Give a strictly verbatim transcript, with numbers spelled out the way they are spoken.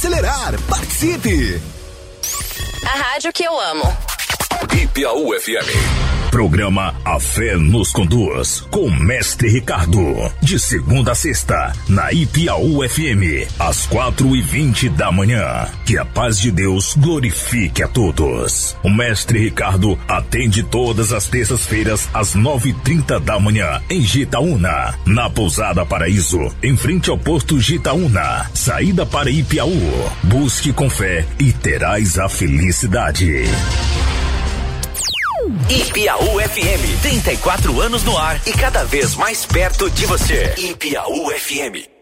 acelerar. Participe! A rádio que eu amo. Ipiaú F M. Programa A Fé nos Conduz, com Mestre Ricardo. De segunda a sexta, na Ipiaú F M, às quatro e vinte da manhã. Que a paz de Deus glorifique a todos. O Mestre Ricardo atende todas as terças-feiras, às nove e trinta da manhã, em Gitaúna. Na Pousada Paraíso, em frente ao posto Gitaúna. Saída para Ipiaú. Busque com fé e terás a felicidade. Ipiaú F M, trinta e quatro anos no ar e cada vez mais perto de você. Ipiaú F M.